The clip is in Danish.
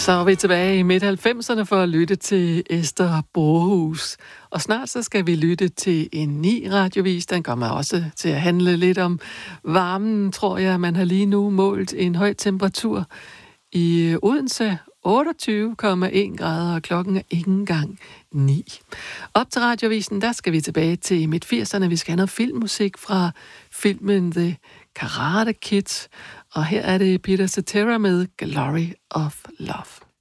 Så er vi tilbage i midt-90'erne for at lytte til Esther Borghus. Og snart så skal vi lytte til en ny radiovis. Den kommer også til at handle lidt om varmen, tror jeg. Man har lige nu målt en høj temperatur i Odense. 28,1 grader, og klokken er ikke engang 9. Op til radiovisen, der skal vi tilbage til midt-80'erne. Vi skal have noget filmmusik fra filmen The Karate Kid. Og her er det Peter Cetera med Glory of Love.